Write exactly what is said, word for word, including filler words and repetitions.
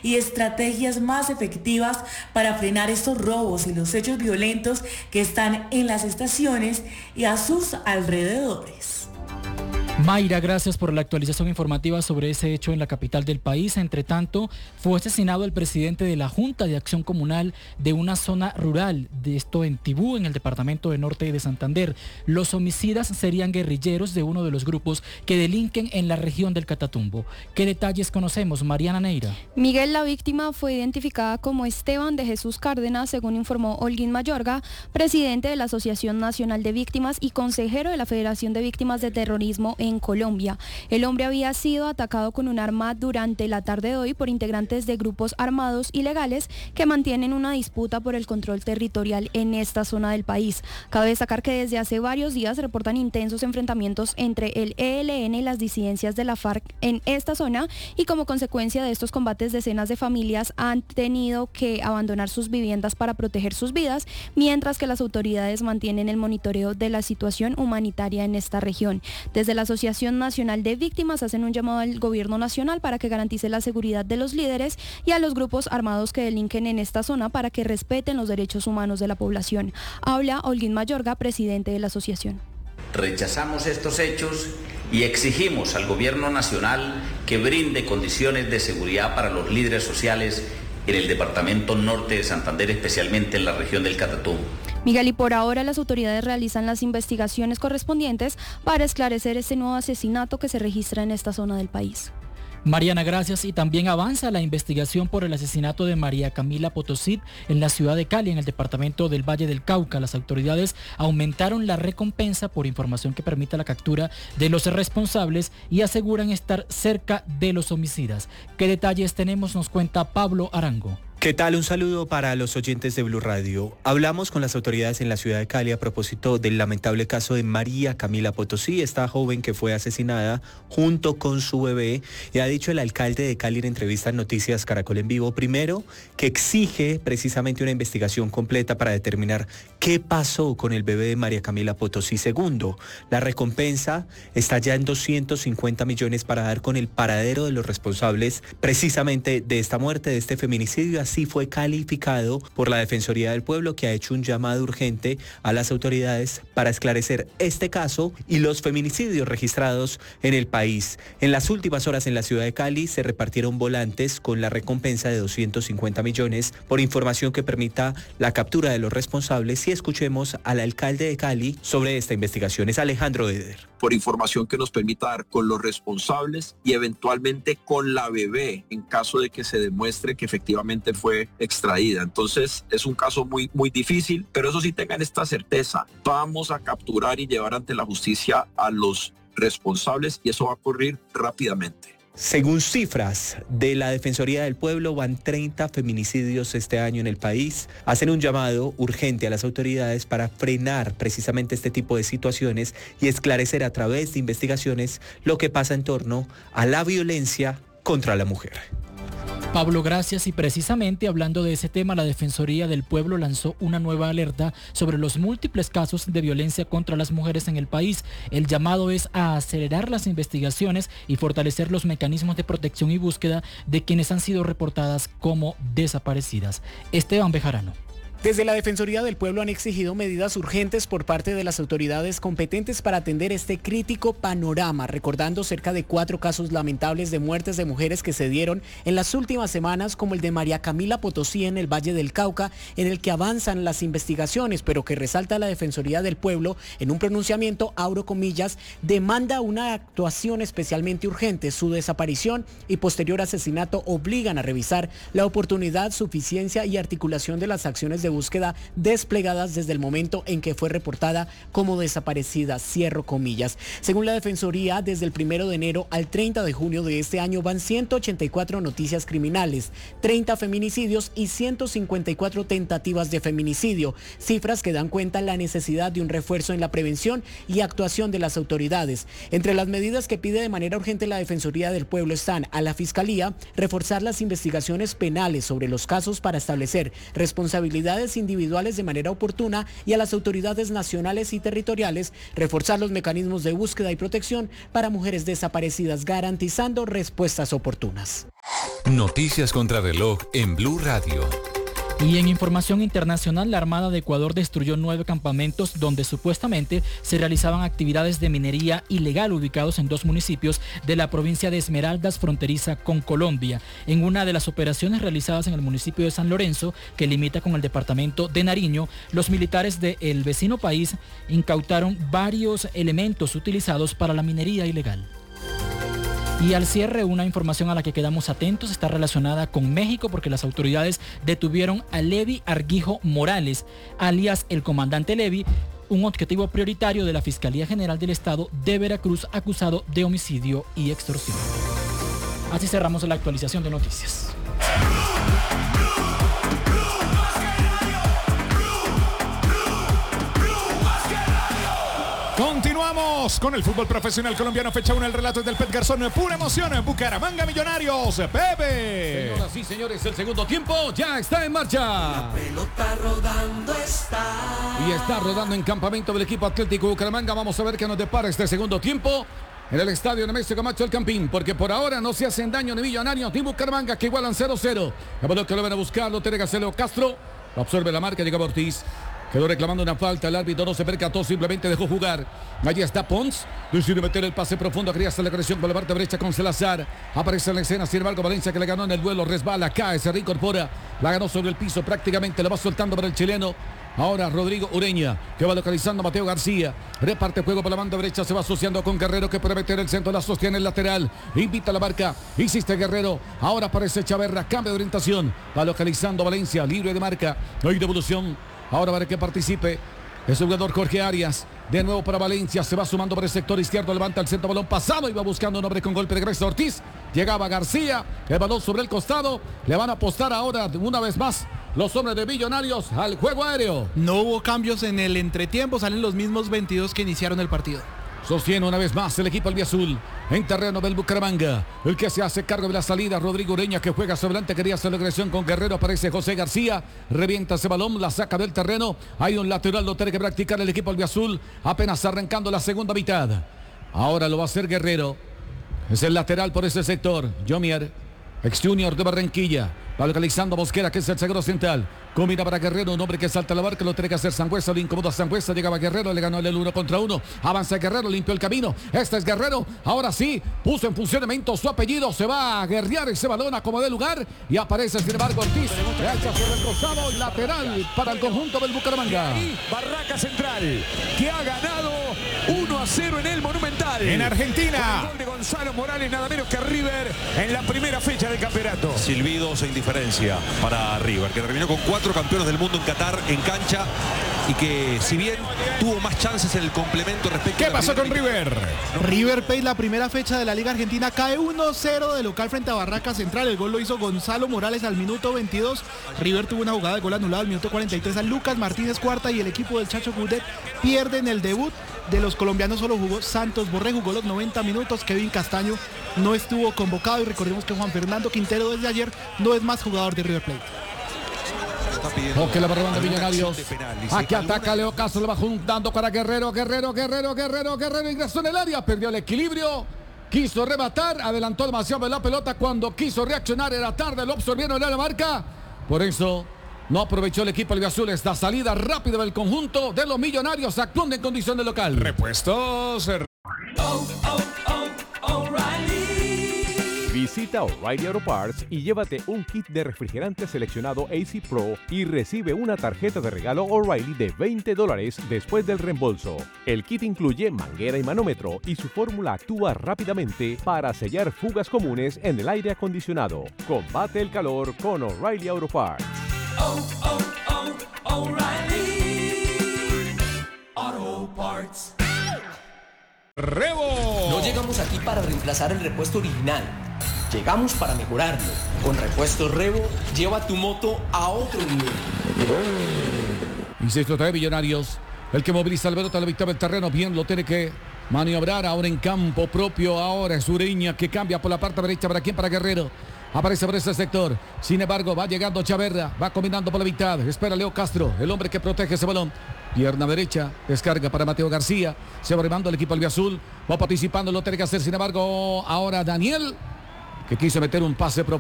y estrategias más efectivas para frenar estos robos y los hechos violentos que están en las estaciones y a sus alrededores. Mayra, gracias por la actualización informativa sobre ese hecho en la capital del país. Entre tanto, fue asesinado el presidente de la Junta de Acción Comunal de una zona rural, de esto en Tibú, en el departamento de Norte de Santander. Los homicidas serían guerrilleros de uno de los grupos que delinquen en la región del Catatumbo. ¿Qué detalles conocemos, Mariana Neira? Miguel, la víctima fue identificada como Esteban de Jesús Cárdenas, según informó Holguín Mayorga, presidente de la Asociación Nacional de Víctimas y consejero de la Federación de Víctimas de Terrorismo en Colombia. El hombre había sido atacado con un arma durante la tarde de hoy por integrantes de grupos armados ilegales que mantienen una disputa por el control territorial en esta zona del país. Cabe destacar que desde hace varios días reportan intensos enfrentamientos entre el E L N y las disidencias de la FARC en esta zona, y como consecuencia de estos combates decenas de familias han tenido que abandonar sus viviendas para proteger sus vidas, mientras que las autoridades mantienen el monitoreo de la situación humanitaria en esta región. Desde la Asociación Nacional de Víctimas hacen un llamado al gobierno nacional para que garantice la seguridad de los líderes y a los grupos armados que delinquen en esta zona para que respeten los derechos humanos de la población. Habla Holguín Mayorga, presidente de la asociación. Rechazamos estos hechos y exigimos al gobierno nacional que brinde condiciones de seguridad para los líderes sociales en el departamento norte de Santander, especialmente en la región del Catatumbo. Miguel, y por ahora las autoridades realizan las investigaciones correspondientes para esclarecer este nuevo asesinato que se registra en esta zona del país. Mariana, gracias. Y también avanza la investigación por el asesinato de María Camila Potosí en la ciudad de Cali, en el departamento del Valle del Cauca. Las autoridades aumentaron la recompensa por información que permita la captura de los responsables y aseguran estar cerca de los homicidas. ¿Qué detalles tenemos? Nos cuenta Pablo Arango. ¿Qué tal? Un saludo para los oyentes de Blue Radio. Hablamos con las autoridades en la ciudad de Cali a propósito del lamentable caso de María Camila Potosí, esta joven que fue asesinada junto con su bebé. Y ha dicho el alcalde de Cali en entrevista en Noticias Caracol en Vivo, primero, que exige precisamente una investigación completa para determinar qué pasó con el bebé de María Camila Potosí. Segundo, la recompensa está ya en doscientos cincuenta millones para dar con el paradero de los responsables precisamente de esta muerte, de este feminicidio. Así fue calificado por la Defensoría del Pueblo, que ha hecho un llamado urgente a las autoridades para esclarecer este caso y los feminicidios registrados en el país. En las últimas horas en la ciudad de Cali se repartieron volantes con la recompensa de doscientos cincuenta millones por información que permita la captura de los responsables, y escuchemos al alcalde de Cali sobre esta investigación. Es Alejandro Eder. Por información que nos permita dar con los responsables y eventualmente con la bebé en caso de que se demuestre que efectivamente fue extraída. Entonces es un caso muy, muy difícil, pero eso sí, tengan esta certeza, vamos a capturar y llevar ante la justicia a los responsables, y eso va a ocurrir rápidamente. Según cifras de la Defensoría del Pueblo, van treinta feminicidios este año en el país. Hacen un llamado urgente a las autoridades para frenar precisamente este tipo de situaciones y esclarecer a través de investigaciones lo que pasa en torno a la violencia contra la mujer. Pablo, gracias. Y precisamente hablando de ese tema, la Defensoría del Pueblo lanzó una nueva alerta sobre los múltiples casos de violencia contra las mujeres en el país. El llamado es a acelerar las investigaciones y fortalecer los mecanismos de protección y búsqueda de quienes han sido reportadas como desaparecidas. Esteban Bejarano. Desde la Defensoría del Pueblo han exigido medidas urgentes por parte de las autoridades competentes para atender este crítico panorama, recordando cerca de cuatro casos lamentables de muertes de mujeres que se dieron en las últimas semanas, como el de María Camila Potosí en el Valle del Cauca, en el que avanzan las investigaciones, pero que resalta la Defensoría del Pueblo en un pronunciamiento, abro comillas, demanda una actuación especialmente urgente. Su desaparición y posterior asesinato obligan a revisar la oportunidad, suficiencia y articulación de las acciones de búsqueda desplegadas desde el momento en que fue reportada como desaparecida, cierro comillas. Según la Defensoría, desde el primero de enero al treinta de junio de este año van ciento ochenta y cuatro noticias criminales, treinta feminicidios y ciento cincuenta y cuatro tentativas de feminicidio, cifras que dan cuenta la necesidad de un refuerzo en la prevención y actuación de las autoridades. Entre las medidas que pide de manera urgente la Defensoría del Pueblo están a la Fiscalía reforzar las investigaciones penales sobre los casos para establecer responsabilidades unidades individuales de manera oportuna y a las autoridades nacionales y territoriales reforzar los mecanismos de búsqueda y protección para mujeres desaparecidas, garantizando respuestas oportunas. Noticias contra reloj en Blue Radio. Y en información internacional, la Armada de Ecuador destruyó nueve campamentos donde supuestamente se realizaban actividades de minería ilegal ubicados en dos municipios de la provincia de Esmeraldas, fronteriza con Colombia. En una de las operaciones realizadas en el municipio de San Lorenzo, que limita con el departamento de Nariño, los militares del vecino país incautaron varios elementos utilizados para la minería ilegal. Y al cierre, una información a la que quedamos atentos está relacionada con México porque las autoridades detuvieron a Levi Arguijo Morales, alias el comandante Levi, un objetivo prioritario de la Fiscalía General del Estado de Veracruz, acusado de homicidio y extorsión. Así cerramos la actualización de noticias. Continuamos con el fútbol profesional colombiano. Fecha uno, el relato es del Pet Garzón. Pura emoción en Bucaramanga Millonarios. Pepe. Señoras y señores, el segundo tiempo ya está en marcha. La pelota rodando está. Y está rodando en campamento del equipo Atlético Bucaramanga. Vamos a ver qué nos depara este segundo tiempo en el estadio Nemesio Camacho del Campín, porque por ahora no se hacen daño ni Millonarios ni Bucaramanga, que igualan cero cero. El balón que lo van a buscar, lo tiene Gacelo Castro. Lo absorbe la marca, llega Ortiz. Quedó reclamando una falta, el árbitro no se percató, simplemente dejó jugar. Allí está Pons, decide meter el pase profundo, quería hacer la conexión con la parte derecha con Salazar. Aparece en la escena, sin embargo, Valencia, que le ganó en el duelo, resbala, cae, se reincorpora. La ganó sobre el piso, prácticamente lo va soltando para el chileno. Ahora Rodrigo Ureña, que va localizando a Mateo García. Reparte juego por la banda derecha, se va asociando con Guerrero, que puede meter el centro, la sostiene el lateral. Invita a la marca, insiste Guerrero. Ahora aparece Chaverra, cambio de orientación. Va localizando Valencia, libre de marca. No hay devolución. Ahora para que participe es el jugador Jorge Arias. De nuevo para Valencia, se va sumando por el sector izquierdo, levanta el centro, balón pasado y va buscando un hombre con golpe de cabeza. Ortiz, llegaba García, el balón sobre el costado. Le van a apostar ahora una vez más los hombres de Millonarios al juego aéreo. No hubo cambios en el entretiempo, salen los mismos veintidós que iniciaron el partido. Sostiene una vez más el equipo albiazul en terreno del Bucaramanga. El que se hace cargo de la salida, Rodrigo Ureña, que juega sobre adelante, quería hacer la agresión con Guerrero. Aparece José García, revienta ese balón, la saca del terreno. Hay un lateral, lo tiene que practicar el equipo albiazul, apenas arrancando la segunda mitad. Ahora lo va a hacer Guerrero. Es el lateral por ese sector. Yomier, ex Junior de Barranquilla. Va localizando a Mosquera, que es el seguro central. Combina para Guerrero, un hombre que salta la barca, lo tiene que hacer Sangüesa, lo incomoda Sangüesa, llegaba Guerrero, le ganó el uno contra uno, avanza Guerrero, limpió el camino, este es Guerrero, ahora sí, puso en funcionamiento su apellido, se va a guerrear ese balón a como de lugar, y aparece sin embargo Ortiz, echa sobre el costado, lateral para el conjunto del Bucaramanga. Barraca Central, que ha ganado uno a cero en el Monumental. En Argentina. Con el gol de Gonzalo Morales, nada menos que River, en la primera fecha del campeonato. Silbidos e indiferencia para River, que terminó con cuatro campeones del mundo en Qatar en cancha y que si bien tuvo más chances en el complemento respecto ¿Qué a la pasó con River? River Plate, la primera fecha de la Liga Argentina, cae uno cero de local frente a Barraca Central. El gol lo hizo Gonzalo Morales al minuto veintidós. River tuvo una jugada de gol anulada al minuto cuarenta y tres a Lucas Martínez Cuarta, y el equipo del Chacho Coudet pierde en el debut. De los colombianos solo jugó Santos Borré, jugó los noventa minutos. Kevin Castaño no estuvo convocado, y recordemos que Juan Fernando Quintero desde ayer no es más jugador de River Plate. Toque la barra de Millonarios. Aquí ataca Leo Castro, le va juntando para Guerrero, Guerrero, Guerrero, Guerrero, Guerrero, ingresó en el área, perdió el equilibrio, quiso rematar, adelantó demasiado la pelota, cuando quiso reaccionar era tarde, lo absorbieron en la marca, por eso no aprovechó el equipo albiazul esta salida rápida del conjunto de los Millonarios, actuando en condición de local. Repuestos. Oh, oh, oh, O'Reilly. Visita O'Reilly Auto Parts y llévate un kit de refrigerante seleccionado A C Pro y recibe una tarjeta de regalo O'Reilly de veinte dólares después del reembolso. El kit incluye manguera y manómetro, y su fórmula actúa rápidamente para sellar fugas comunes en el aire acondicionado. Combate el calor con O'Reilly Auto Parts. Oh, oh, oh, O'Reilly Auto Parts. Rebo. No llegamos aquí para reemplazar el repuesto original. Llegamos para mejorarlo. Con Repuestos Rebo, lleva tu moto a otro nivel. Insisto, trae Millonarios. El que moviliza el pelota a la mitad del terreno. Bien, lo tiene que maniobrar ahora en campo propio. Ahora es Ureña, que cambia por la parte derecha. ¿Para quién? Para Guerrero. Aparece por este sector. Sin embargo, va llegando Chaverra. Va combinando por la mitad. Espera Leo Castro, el hombre que protege ese balón. Pierna derecha. Descarga para Mateo García. Se va arribando el equipo albiazul. Va participando, lo tiene que hacer. Sin embargo, ahora Daniel, que quiso meter un pase profundo.